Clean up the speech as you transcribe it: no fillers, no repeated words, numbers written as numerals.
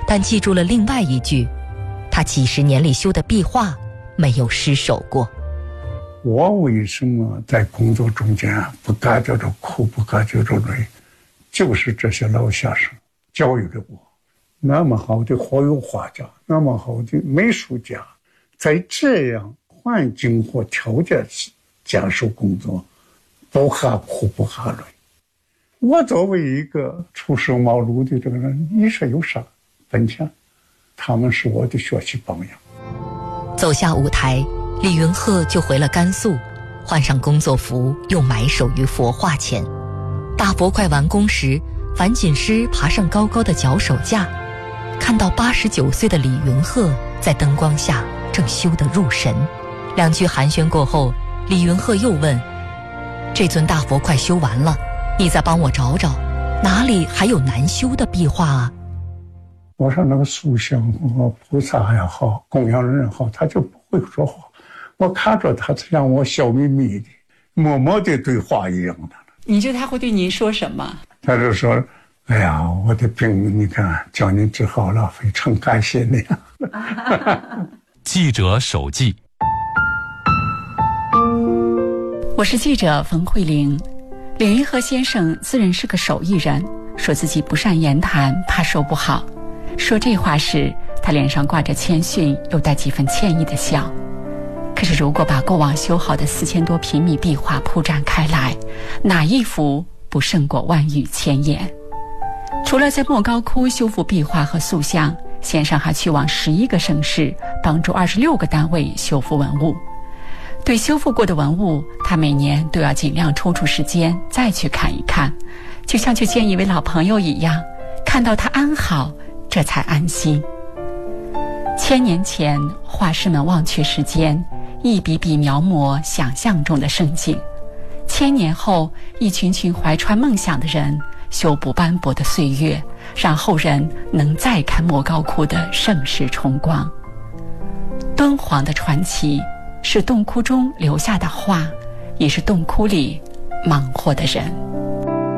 但记住了另外一句：他几十年里修的壁画没有失手过。 我为什么在工作中间不感觉着苦，不感觉着累，就是这些老先生教育给我。那么好的活油画家，那么好的美术家，在这样环境和条件下受工作，不怕苦不怕累。我作为一个初生茅庐的这个人，你说有啥本钱？他们是我的学习榜样。 走下舞台，李云鹤就回了甘肃，换上工作服，又埋首于佛画前。大佛快完工时，樊锦诗爬上高高的脚手架，看到89岁的李云鹤在灯光下正修得入神。两句寒暄过后，李云鹤又问：这尊大佛快修完了，你再帮我找找，哪里还有难修的壁画啊？ 我说那个塑像和菩萨也好，供养人也好，他就不会说话。我看着他像我笑眯眯的，默默的对话一样的。 你觉得他会对您说什么？ 他就说：哎呀，我的病你看叫您治好了，非常感谢你。 记者手记。 我是记者冯慧玲。李云鹤先生自认是个手艺人，说自己不善言谈，怕说不好。说这话时，他脸上挂着谦逊又带几分歉意的笑。可是如果把过往修好的4000多平米壁画铺展开来，哪一幅不胜过万语千言？除了在莫高窟修复壁画和塑像，先生还去往11个省市，帮助26个单位修复文物。对修复过的文物，他每年都要尽量抽出时间再去看一看，就像去见一位老朋友一样，看到他安好，这才安心。1000年前，画师们忘却时间，一笔笔描摹想象中的盛景；1000年后，一群群怀揣梦想的人修补斑驳的岁月，让后人能再看莫高窟的盛世重光。敦煌的传奇是洞窟中留下的画，也是洞窟里忙活的人。